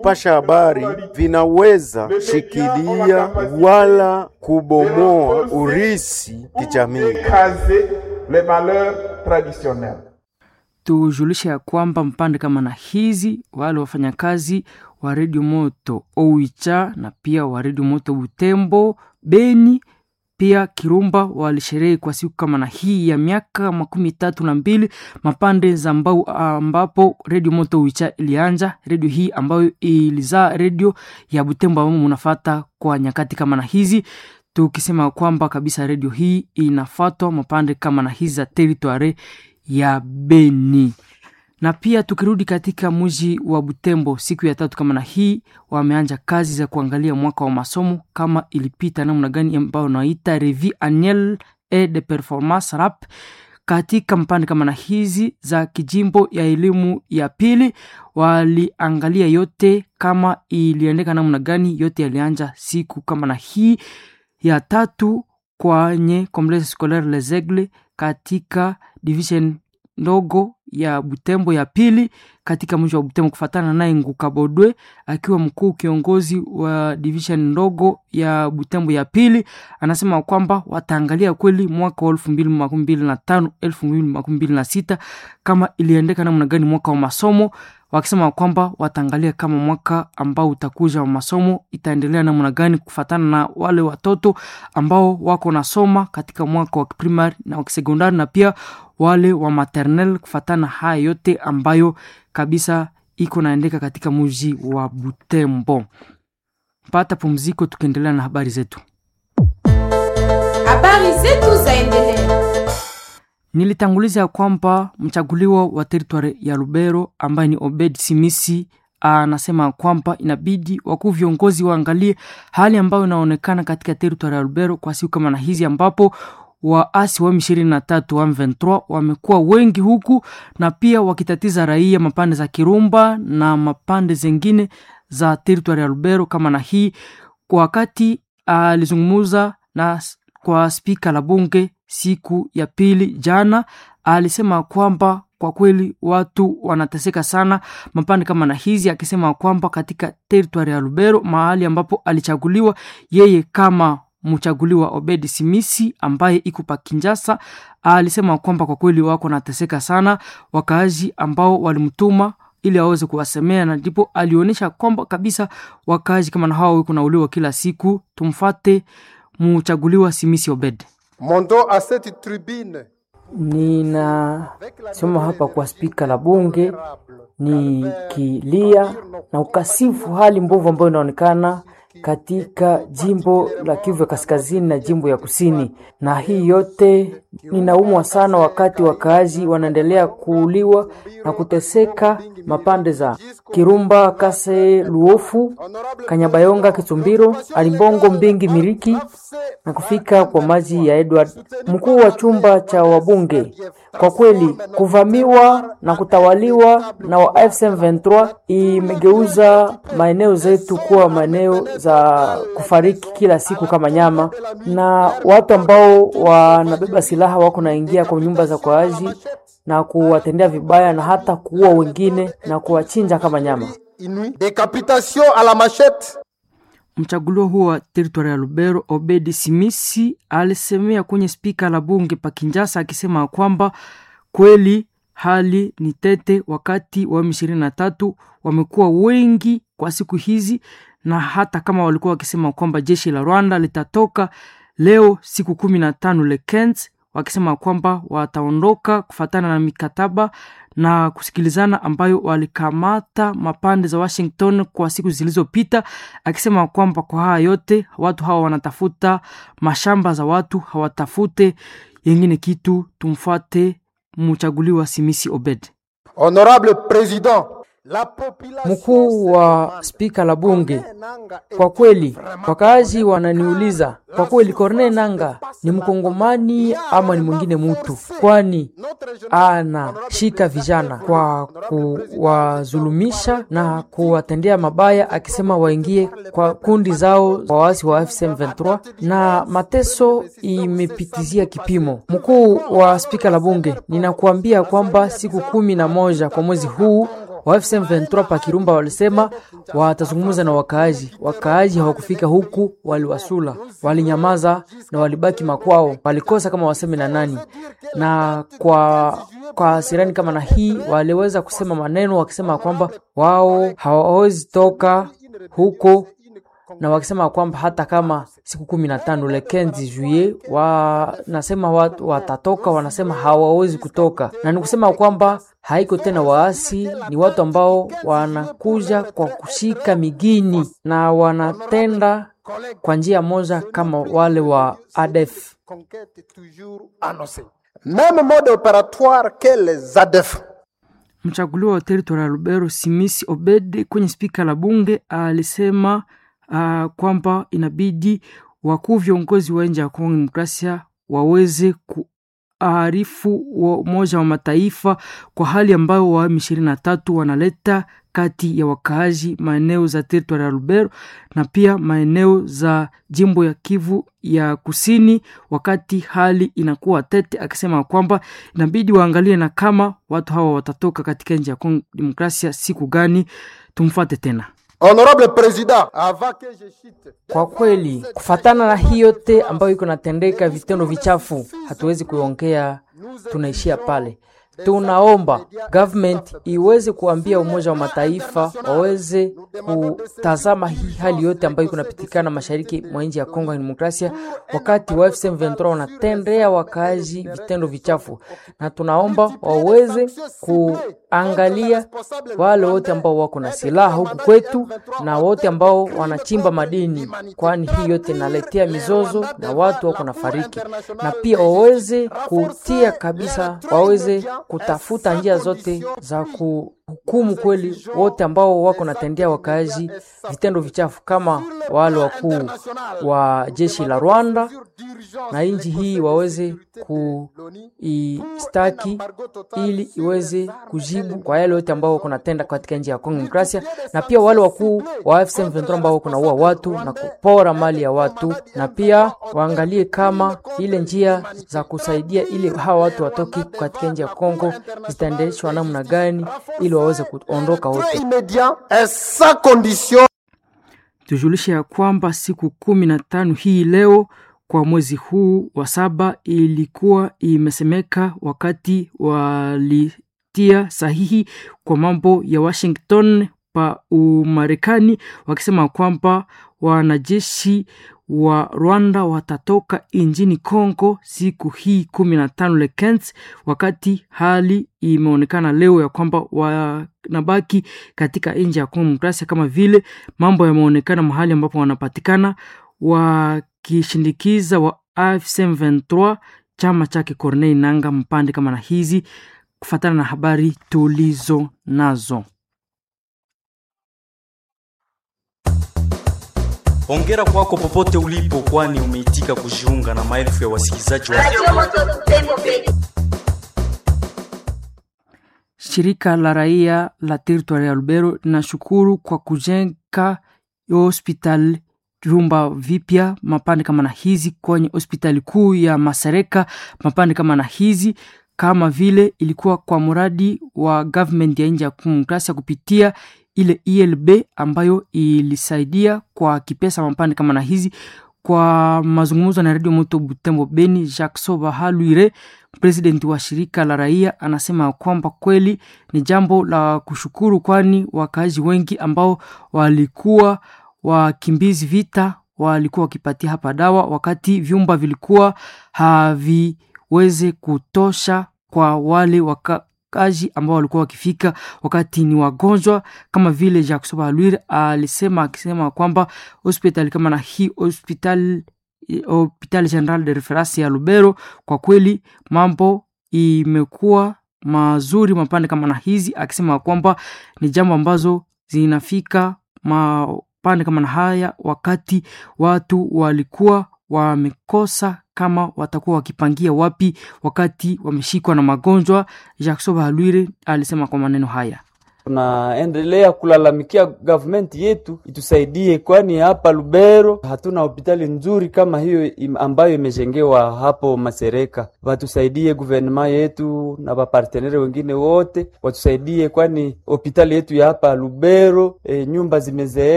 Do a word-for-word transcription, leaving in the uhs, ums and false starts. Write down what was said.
pasha habari vinaweza shikilia wala kubomoa urisi kijamii. Tujulisha ya kwamba mpande kama na hizi wale wafanyakazi wa Radio Moto Oicha na pia wa Radio Moto Butembo, Beni, pia Kirumba walisherehe kwa siku kama na hii ya miaka makumi tatu na mbili mapande za mbao ambapo Radio Moto Oicha ilianja. Radio hii ambayo ilizaa radio ya Butembo ambao mnafuata kwa nyakati kama na hizi, tukisema kwamba kabisa radio hii inafuatwa mapande kama na hizi za territory ya Beni. Na pia tukirudi katika mji wa Butembo siku ya tatu kama na hii wameanza kazi za kuangalia mwaka wa masomo kama ilipita namna gani, ambao naita revue annuelle et de performance rap katika mpande kama na hizi za kijimbo ya elimu ya pili. Waliangalia yote kama iliendeka namna gani, yote yalianza siku kama na hii ya tatu kwenye Complexe Scolaire Les Aigles katika division ndogo ya Butembo ya pili katika mji wa Butembo, kufatana naye Nguka Bodwe akiwa mkuu kiongozi wa division ndogo ya Butembo ya pili. Anasema kwamba wataangalia kweli mwaka wa elfu mbili makumi mbili na tano elfu mbili makumi mbili na sita kama iliendeka namna gani mwaka wa masomo, wakisema kwamba wataangalia kama mwaka ambao utakuja wa masomo itaendelea namna gani kufatana na wale watoto ambao wako nasoma katika mwaka wa primary na wa secondary na pia wale wa maternelle, kufatana haya yote ambayo kabisa iko naendeka katika mji wa Butembo. Pata pumziko tukiendelea na habari zetu. Habari zetu zaendelea. Nilitanguliza kwamba mchaguliwa wa territory ya Lubero ambaye ni Obed Simisi anasema kwamba inabidi wakuu viongozi waangalie hali ambayo inaonekana katika territory ya Lubero kwa siku kama na hizi, ambapo waasi wa M ishirini na tatu wa M ishirini na tatu wamekuwa wengi huku na pia wakitatiza raia mapande za Kirumba na mapande zingine za territory ya Lubero kama na hii. Kwa wakati alizungumza na kwa speaker la bunge siku ya pili jana, alisema kwamba kwa kweli watu wanateseka sana mapande kama na hizi, akisema kwamba katika territory ya Lubero mahali ambapo alichaguliwa yeye kama mchaguliwa Obed Simisi ambaye iko pa Kinshasa, alisema kwamba kwa kweli wako nateseka sana wakaaji ambao walimtuma ili aweze kuwasemea, na ndipo alionyesha kwamba kabisa wakaaji kama na hao wako nauliwa kila siku. Tumfate mchaguliwa Simisi Obed. Mondo a cette tribune. Nina sema hapa kwa spika la bunge ni kilia na ukasifu hali mbovu ambayo inaonekana katika jimbo la Kivu Kaskazini na jimbo ya Kusini, na hii yote ninaumwa sana wakati wakaaji wanaendelea kuuliwa na kuteseka mapande za Kirumba, Kase, Luofu, Kanyabayonga, Kitumbiro, Alimbongo, Mbingi, Miriki na kufika kwa maji ya Edward, mkuu wa chumba cha wabunge. Kwa kweli kuvamiwa na kutawaliwa na wa F C M ishirini na tatu imegeuza maeneo zetu kuwa maeneo za kufariki kila siku kama nyama, na watu ambao wanabeba silaha wako naingia kwa nyumba za kwaaji na kuwatendea vibaya na hata kuua wengine na kuwachinja kama nyama. Decapitation à la machette. Mchaguliwa huo wa territory ya Lubero Obed Simisi alisemea kwenye spika la bunge pa Kinshasa, akisema kwamba kweli hali ni tete wakati wa M ishirini na tatu wamekuwa wengi kwa siku hizi, na hata kama walikuwa wakisema kwamba jeshi la Rwanda litatoka leo siku kumi na tano le quinze, wakisema kwamba wataondoka kufatana na mikataba na kusikilizana ambayo walikamata mapande za Washington kwa siku zilizopita, akisema kwamba kwa haya yote watu hawa wanatafuta mashamba za watu, hawatafute yengine kitu. Tumfuate mchaguliwa Simisi Obed. Honorable President, mkuu wa spika la bunge, kwa kweli wakaaji wananiuliza kwa kweli Corneille Nanga ni mkongomani ama ni mwingine mtu, kwani ana shika vijana kwa kuwazulumisha na kuwatendea mabaya, akisema waingie kwa kundi zao waasi wa F C M ishirini na tatu, na mateso imepitizia kipimo. Mkuu wa spika la bunge, ninakuambia kwamba siku kumi na moja kwa mwezi huu wa F C M ishirini pa Kirumba walisema watazungumza na wakaaji. Wakaaji hawakufika huku, waliwasula, walinyamaza na walibaki makwao, walikosa kama waseme na nani. Na kwa kwa sirani kama na hii waliweza kusema maneno wakisema kwamba wao hawawezi toka huko, na wakisema kwamba hata kama siku kumi na tano le quinze juillet wanasema watu watatoka, wanasema hawawezi kutoka. Na nikusema kwamba haiko tena waasi, ni watu ambao wanakuja kwa kushika migini na wanatenda kwa njia moja kama wale wa A D F. Même mode opératoire que les A D F. Mchaguliwa wa territory ya Lubero Simisi Obed kwenye spika la bunge alisema uh, kwamba inabidi wakuu viongozi wa nje ya Kongo Demokrasia waweze kuarifu wa Umoja wa Mataifa kwa hali ambayo wa M ishirini na tatu wanaleta kati ya wakaaji maeneo za territory ya Lubero na pia maeneo za jimbo ya Kivu ya Kusini, wakati hali inakuwa tete, akisema kwamba inabidi waangalie na kama watu hawa watatoka katika nchi ya Kongo Demokrasia siku gani. Tumfuate tena. Honorable President, avant que je chute. Kwa kweli kufatana na hiyo yote ambayo iko natendeka, vitendo vichafu, hatuwezi kuongea, tunaishia pale. Tunaomba government iweze kuambia Umoja wa Mataifa waweze kutazama hii hali yote ambayo kunapitikana mashariki mwa nchi ya Kongo ya Demokrasia, wakati wa F C M ishirini na tatu wanatendea wakaaji vitendo vichafu. Na tunaomba waweze kuangalia wale wote ambao wako na silaha huku kwetu na wote ambao wanachimba madini, kwani hii yote inaletea mizozo na watu wako na fariki. Na pia waweze kutia kabisa, waweze kutafuta njia zote za kuhukumu kweli wote ambao wako natendea wakaaji vitendo vichafu, kama wale wakuu wa jeshi la Rwanda, na nchi hii waweze kuistaki ili iweze kujibu kwa yale yote ambao wako natenda katika nchi ya Kongo Demokrasia, na pia wale wakuu wa F C M ishirini na tatu ambao wako naua watu na kupora mali ya watu, na pia waangalie kama ile njia za kusaidia ili hawa watu watoki katika nchi ya Kongo zitaendeshwa namna gani ili waweze kuondoka wote. Tujulisha ya kwamba siku kumi na tano hii leo kwa mwezi huu wa saba ilikuwa imesemeka wakati walitia sahihi kwa mambo ya Washington pa Umarekani, wakisema kwamba wanajeshi wa Rwanda watatoka injini Kongo siku hii kumi na tano le quinze, wakati hali imeonekana leo ya kwamba wanabaki katika nchi ya Kongo Demokrasia, kama vile mambo yameonekana mahali ambapo wanapatikana wakishindikiza wa F C M ishirini na tatu chama chake Corneille Nangaa mpande kama na hizi, kufatana na habari tulizo nazo. Hongera kwako popote ulipo, kwani umeitika kujiunga na maelfu ya wasikilizaji wa Shirika la raia la territory ya Lubero linashukuru kwa kujenga hospital vyumba vipya mapande kama na hizi kwenye hospitali kuu ya Masereka mapande kama na hizi, kama vile ilikuwa kwa muradi wa government ya nchi ya Demokrasia kupitia ile E L B ambayo ilisaidia kwa kipesa mapande kama na hizi. Kwa mazungumzo na Radio Moto Butembo Beni, Jackson Bahaluire, president wa shirika la raia, anasema kwamba kweli ni jambo la kushukuru, kwani wakazi wengi ambao walikuwa wakimbizi vita walikuwa wakipatia hapa dawa, wakati vyumba vilikuwa haviweze kutosha kwa wale waka kazi ambao walikuwa wakifika wakati ni wagonjwa, kama vile Jackson Bahaluire alisema, akisema kwamba hospitali kama na hii hospitali Hopital General de Reference ya Lubero, kwa kweli mambo imekuwa mazuri mapande kama na hizi, akisema kwamba ni jambo ambazo zinafika mapande kama na haya wakati watu walikuwa wamekosa kama watakuwa wakipangia wapi wakati wameshikwa na magonjwa. Jackson Bahaluire alisema kwa maneno haya. Tunaendelea kulalamikia government yetu itusaidie, kwani hapa Lubero hatuna hospitali nzuri kama hiyo ambayo imejengewa hapo Masereka. Watusaidie guvernema yetu na wapartenere wengine wote watusaidie, kwani hospitali yetu ya hapa Lubero e, nyumba zimezee